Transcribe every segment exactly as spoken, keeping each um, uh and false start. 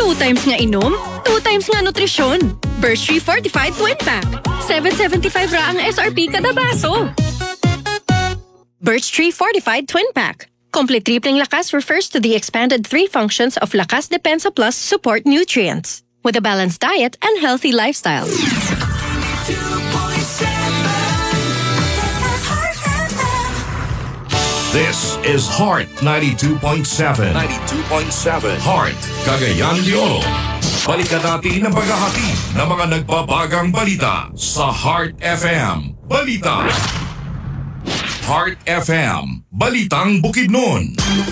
Two times nga inom, two times nga nutrisyon. Birch Tree Fortified Twin Pack. seven seventy-five ra ang S R P kada baso. Birch Tree Fortified Twin Pack. Complete tripling lakas refers to the expanded three functions of Lakas Depensa Plus support nutrients. With a balanced diet and healthy lifestyle. This is Heart ninety-two point seven. ninety-two point seven. Heart, Cagayan de Oro. Balikan natin ang paghahati ng mga nagbabagang balita sa Heart F M. Balita. Heart F M. Balitang Bukidnon.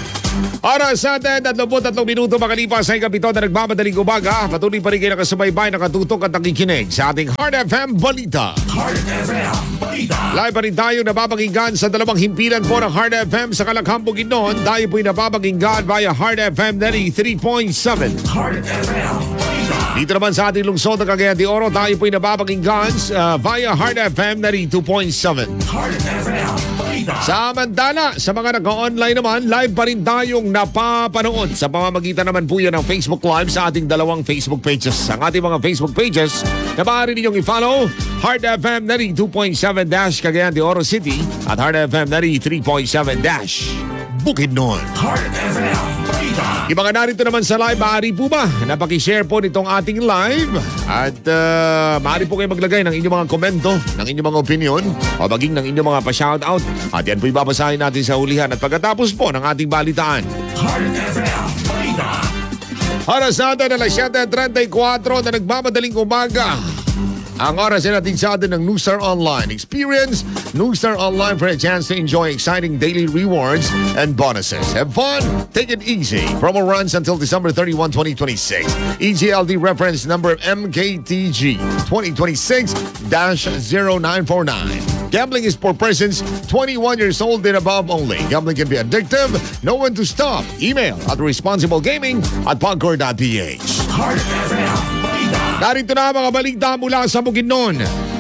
Oras natin, thirty-three minuto makalipas sa ikapito na nagmamadaling umaga. Patuloy pa rin kayo nakasubaybay, nakatutok at nakikinig sa ating Heart F M Balita. Heart F M Balita. Live pa rin tayo napapakinggan sa dalawang himpilan po ng Heart F M sa Kalakhang Bukidnon. Tayo po'y napapakinggan via Heart F M ninety-three point seven. Heart F M Balita. Dito naman sa ating lungsod ng Cagayan de Oro, tayo po'y napapakinggan uh, via Heart F M ninety-two point seven. Heart F M Balita. Samantala, sa mga naka-online naman, live pa rin tayong napapanood sa pamamagitan naman po yan ng Facebook Live sa ating dalawang Facebook pages. Ang ating mga Facebook pages na maaari ninyong i-follow, Heart F M ninety-two point seven Cagayan de Oro City at Heart F M ninety-three point seven Bukidnon. Heart F M Balita. Yung mga narito naman sa live, maaari po ba na pakishare po nitong ating live at uh, maaari po kayo maglagay ng inyong mga komento, ng inyong mga opinion o maging ng inyong mga pa-shoutout at yan po ibabasahin natin sa hulihan at pagkatapos po ng ating balitaan. Heart F M Balita. Oras natin alas seven thirty-four na nagmamadaling umaga. Ang oras na natin sa atin ng Newstar Online. Experience Newstar Online for a chance to enjoy exciting daily rewards and bonuses. Have fun, take it easy. Promo runs until December thirty-first, twenty twenty-six. E G L D reference number M K T G twenty twenty-six dash zero nine four nine. Gambling is for persons twenty-one years old and above only. Gambling can be addictive. Know when to stop. Email at responsiblegaming at pagcor dot p h. Heart F M Balita. Narito na mga balita mula sa Bukidnon.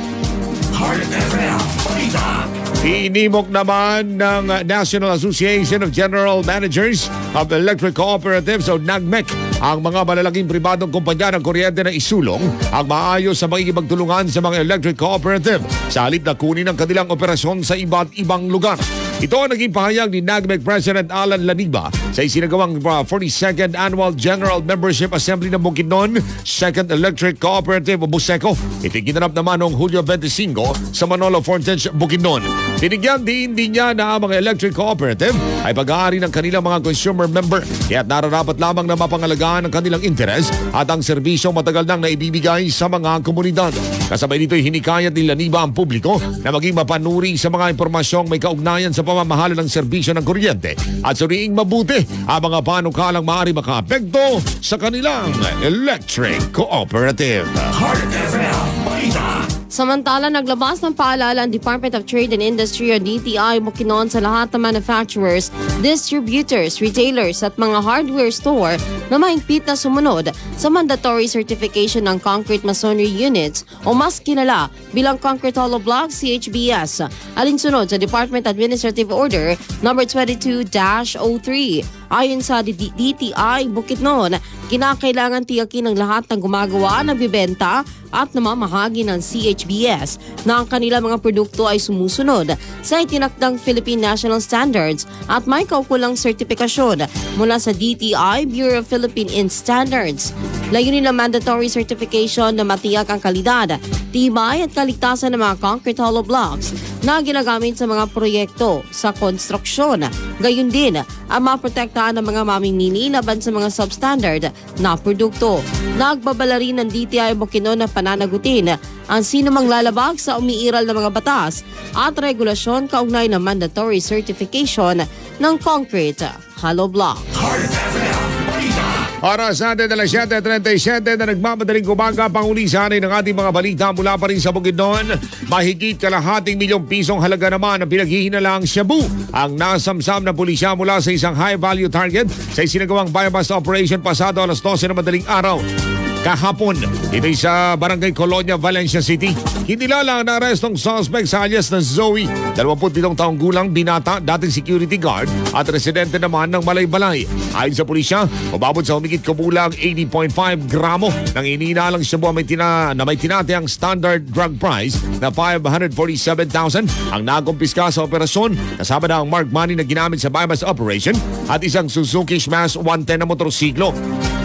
Heart F M Balita. Inimok naman ng National Association of General Managers of Electric Cooperatives o NAGMEC ang mga malalaking pribadong kumpanya ng kuryente na isulong ang maayos sa makikipagtulungan sa mga electric cooperative sa halip na kunin ang kanilang operasyon sa iba't ibang lugar. Ito ang naging pahayag ni NAGMEC President Alan Laniba sa isinagawang forty-second Annual General Membership Assembly ng Bukidnon, Second Electric Cooperative o BUSECO. Ito ginanap naman noong Hulyo twenty-five sa Manolo Fortich, Bukidnon. Tinigyan din din niya na ang mga electric cooperative ay pag-aari ng kanilang mga consumer member kaya't nararapat lamang na mapangalagaan ang kanilang interes at ang serbisyong matagal nang naibibigay sa mga komunidad. Kasabay nito'y hinikayat ni Laniba ang publiko na maging mapanuri sa mga impormasyong may kaugnayan sa pamamahala ng serbisyo ng kuryente at suriing mabuti ang mga panukalang maaari makaapekto sa kanilang electric cooperative. Heart F M Balita. Samantala, naglabas ng paalala ang Department of Trade and Industry o D T I Bukidnon sa lahat ng manufacturers, distributors, retailers at mga hardware store na mahigpit na sumunod sa mandatory certification ng concrete masonry units o mas kilala bilang Concrete Hollow Block C H B S alinsunod sa Department Administrative Order number twenty-two dash oh three. Ayon sa D T I Bukidnon, kinakailangan tiyakin ng lahat ng gumagawa, nagbibenta at namamahagi ng C H B S na ang kanilang mga produkto ay sumusunod sa itinakdang Philippine National Standards at may kaukulang sertifikasyon mula sa D T I Bureau of Philippine Inn Standards. Layunin ng mandatory certification na matiyak ang kalidad, tibay at kaligtasan ng mga concrete hollow blocks na ginagamit sa mga proyekto sa konstruksyon. Gayun din ang maprotektahan ng mga mamimili laban sa mga substandard na produkto. Nagbabala rin ng D T I Bukidnon na pananagutin ang sino mang lalabag sa umiiral na mga batas at regulasyon kaugnay ng mandatory certification ng concrete hollow block. Heart F M Balita. Oras natin alas seven thirty-seven na nagmamadaling umaga, pangulisanin ng ating mga balita mula pa rin sa Bukidnon. Mahigit kalahating milyong pisong halaga naman ang pinaghihinalang shabu ang nasamsam ng pulisya mula sa isang high-value target sa isinagawang bypass operation pasado alas twelve na madaling araw. kahapon. Ito'y sa Barangay Colonia, Valencia City. Kinilala ang arestong suspect sa alias na Zoe, dalawampu't pitong taong gulang, binata, dating security guard at residente naman ng Malay-Balay. Ayon sa pulisya, umabot sa humigit kumulang eighty point five gramo ng iniinalang shabu may tina, na may tinatayang standard drug price na five hundred forty-seven thousand ang nakumpiska sa operasyon, kasama na ang marked money na ginamit sa bypass operation at isang Suzuki Smash one ten na motorsiklo.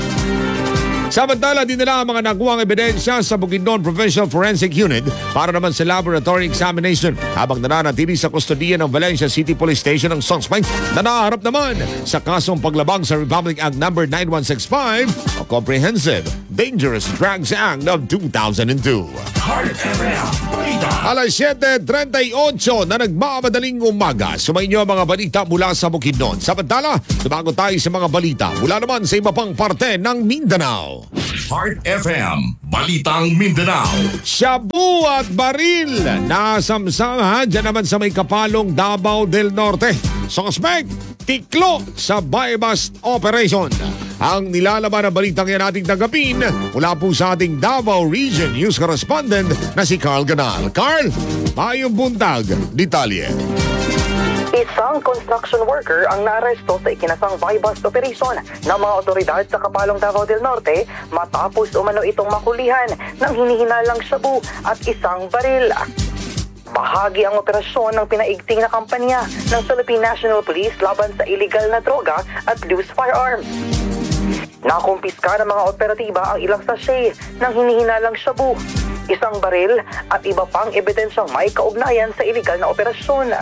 Samantala, dinala ang mga nakuhang ebidensya sa Bukidnon Provincial Forensic Unit para naman sa laboratory examination habang nananatili sa kustodiya ng Valencia City Police Station ang suspect na naharap naman sa kasong paglabag sa Republic Act number nine one six five o Comprehensive Dangerous Drugs Act of two thousand two. Heart F M. Balita. Alas siyete trenta'y-eight na nagmamadaling umaga. Sumainyo ang mga balita mula sa Bukidnon. Samantala, tumago tayo sa mga balita mula naman sa iba pang parte ng Mindanao. Heart F M. Balitang Mindanao. Shabu at baril nasamsama dyan naman sa may kapalong Davao del Norte. Suspect, tiklo sa bypass operation. Ang nilalaman ng balitang yan ating tanggapin mula po sa ating Davao Region News Correspondent na si Carl Ganal. Carl, mayong buntag, detalye. Isang construction worker ang naaresto sa ikinasang bypass operation ng mga otoridad sa Kapalong Davao del Norte matapos umano itong makulihan ng hinihinalang shabu at isang baril. Bahagi ang operasyon ng pinaigting na kampanya ng Philippine National Police laban sa illegal na droga at loose firearms. Nakumpiska ng mga operatiba ang ilang sachet ng hinihinalang shabu, isang baril at iba pang ebidensyang may kaugnayan sa illegal na operasyon.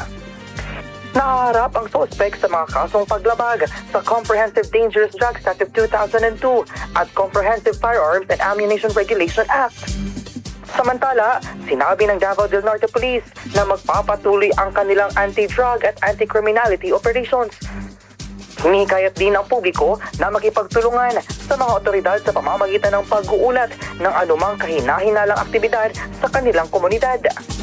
Naharap ang suspect sa mga kasong paglabag sa Comprehensive Dangerous Drugs Act of two thousand two at Comprehensive Firearms and Ammunition Regulation Act. Samantala, sinabi ng Davao del Norte Police na magpapatuloy ang kanilang anti-drug at anti-criminality operations. Hinikayat din ang publiko na makipagtulungan sa mga otoridad sa pamamagitan ng pag-uulat ng anumang kahinahinalang aktibidad sa kanilang komunidad.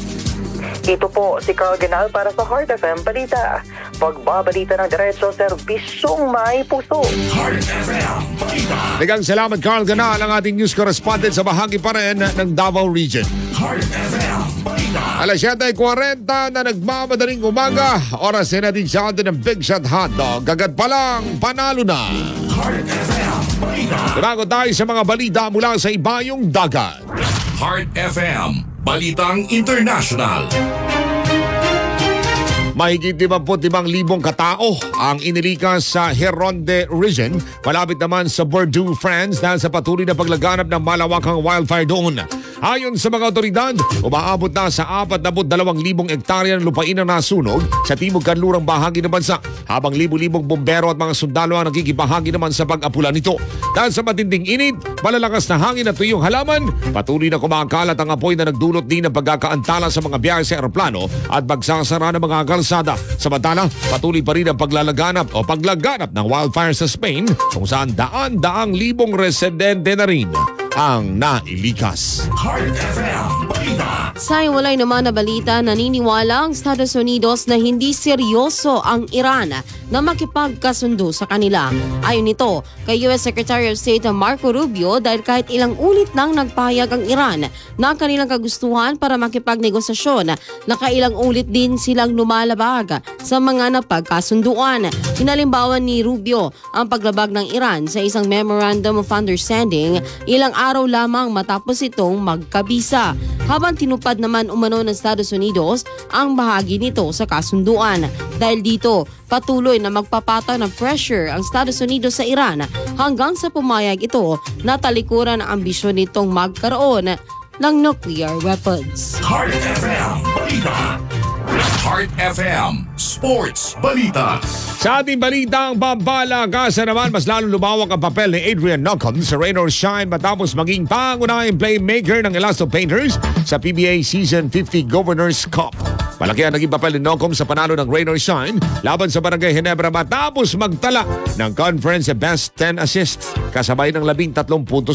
Ito po si Carl Ganal para sa Heart F M Balita. Pagbabalita ng diretso, serbisyong may puso. Heart F M. Balita. Dagang salamat Carl Ganal, ang ating news correspondent sa bahagi pa rin ng Davao Region. Heart F M. Balita. Alas siyete forty na nagmamadaling umaga. Oras na natin sa atin ng Big Shot Hotdog. Agad pa lang, panalo na. Heart F M. Balita. Tumago tayo sa mga balita mula sa ibayong dagat. Heart F M. Balitang International. Mahigit limampu't-limang libong katao ang inilikas sa Gironde region, malapit naman sa Bordeaux, France dahil sa patuloy na paglaganap ng malawakang wildfire doon. Ayon sa mga otoridad, umaabot na sa apat na dalawang libong ektarya ng lupain ang nasunog sa timog-kanlurang bahagi ng bansa, habang libu-libong bombero at mga sundalo ang nakikibahagi naman sa pag-apula nito. Dahil sa matinding init, malalakas na hangin at tuyong halaman, patuloy na kumakalat ang apoy na nagdulot din ng pagkakaantala sa mga biyahe sa eroplano at pagsasara ng mga kalsada. Samantala, patuloy pa rin ang paglalaganap o paglaganap ng wildfire sa Spain, kung saan daan-daang libong residente na rin ang nailikas. Heart F M. Balita. Sa iwalay naman na balita, naniniwala ang Estados Unidos na hindi seryoso ang Iran na makipagkasundo sa kanila. Ayon nito kay U S Secretary of State Marco Rubio, dahil kahit ilang ulit nang nagpahayag ang Iran na kanilang kagustuhan para makipagnegosasyon, nakailang ulit din silang lumalabag sa mga napagkasunduan. Inalimbawan ni Rubio ang paglabag ng Iran sa isang Memorandum of Understanding ilang araw lamang matapos itong magkabisa, habang tinupad naman umano ng Estados Unidos ang bahagi nito sa kasunduan. Dahil dito, patuloy na magpapataw ng pressure ang Estados Unidos sa Iran hanggang sa pumayag ito na talikuran ang ambisyon nitong magkaroon ng nuclear weapons. Heart F M. Balita. Heart F M. Sports Balita. Sa ating balitang pambalakasan naman, mas lalong lumawak ang papel ni Adrian Nocum sa rain or shine matapos maging pangunahing playmaker ng Elasto Painters sa P B A Season fifty Governors Cup. Malaki ang naging papel ni Nocum sa panalo ng rain or shine laban sa Barangay Ginebra matapos magtala ng conference best ten assists kasabay ng labing tatlong puntos nito.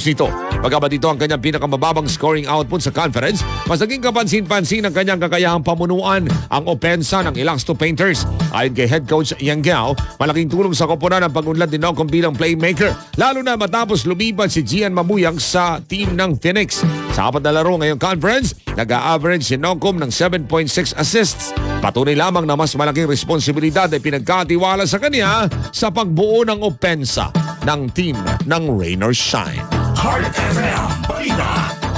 Pagkabat ito ang kanyang pinakamababang scoring output sa conference, mas naging kapansin-pansin ang kanyang kakayahang pamunuan ang opensa ng Ilangsto Painters. Ayon kay head coach Yang Gao, malaking tulong sa koponan ang pag-unlad ni Nocom bilang playmaker, lalo na matapos lumiban si Gian Mamuyang sa team ng Phoenix. Sa apat na laro ngayong conference, nag-a-average si Nocom ng seven point six assists. Patunay lamang na mas malaking responsibilidad ay pinagkatiwala sa kanya sa pagbuo ng opensa ng team ng Rain or Shine. Heart F M Balita.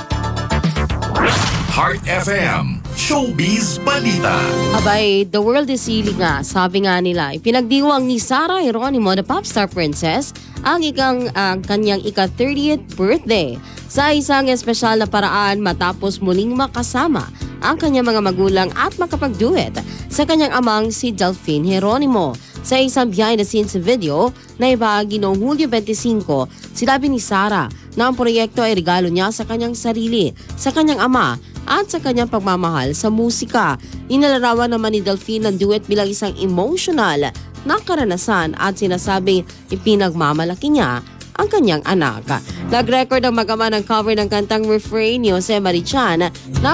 Heart F M Showbiz Balita. Abay, the world is healing nga. Sabi nga nila, ipinagdiwang ni Sarah Geronimo, the popstar princess, ang ikang ang kanyang ika-thirtieth birthday sa isang espesyal na paraan matapos muling makasama ang kanyang mga magulang at makapag-duet sa kanyang amang si Delphine Geronimo. Sa isang behind-the-scenes video na ibahagi noong Hulyo twenty-five, sinabi ni Sarah na ang proyekto ay regalo niya sa kanyang sarili, sa kanyang ama, at sa kanyang pagmamahal sa musika. Inilarawan naman ni Delphine ang duet bilang isang emotional na karanasan at sinasabing ipinagmamalaki niya ang kanyang anak. Nag-record ang mag-ama ng cover ng kantang Refrain ni Jose Marichan na